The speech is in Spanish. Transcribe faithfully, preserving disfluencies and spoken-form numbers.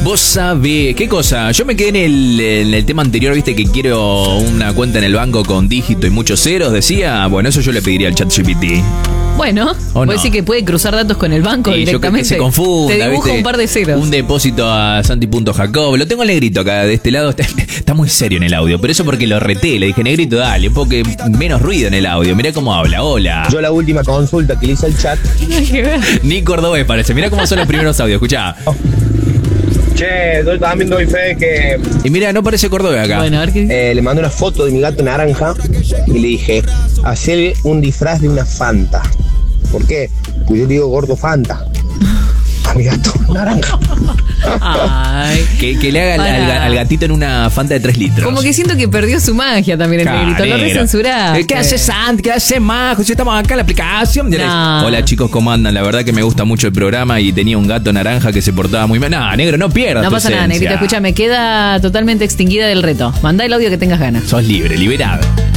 Vos sabés, ¿qué cosa? Yo me quedé en el, en el tema anterior, viste que quiero una cuenta en el banco con dígito y muchos ceros, decía. Bueno, eso yo le pediría al ChatGPT. Bueno, ¿O puede no? decir que puede cruzar datos con el banco Y yo creo que directamente. se confunda, Te dibuja ¿viste? un par de ceros. Un depósito a Santi.Jacob. Lo tengo en negrito acá, de este lado. Está, está muy serio en el audio. Pero eso porque lo reté. Le dije, negrito, dale, un poco menos ruido en el audio. Mirá cómo habla. Hola. Yo la última consulta que le hice al chat. Ni cordobés parece. Mirá cómo son los primeros audios. Escuchá. Che, yo también doy fe que Y mira, no parece cordobés acá. Bueno, a ver qué dice. eh, le mandé una foto de mi gato naranja y le dije, hacer un disfraz de una Fanta. ¿Por qué? Pues yo le digo gordo Fanta a mi gato naranja. Ay. Que, que le haga al, al, al gatito en una Fanta de tres litros. Como que siento que perdió su magia también el negrito. Lo recensuraste. ¿Qué hace Santi? ¿Qué hace Majo? Si estamos acá en la aplicación. No. Hola chicos, ¿cómo andan? La verdad que me gusta mucho el programa y tenía un gato naranja que se portaba muy mal. No, negro, no pierdas No tu pasa nada, esencia. negrito. Escúchame, queda totalmente extinguida del reto. Mandá el audio que tengas ganas. Sos libre, liberado.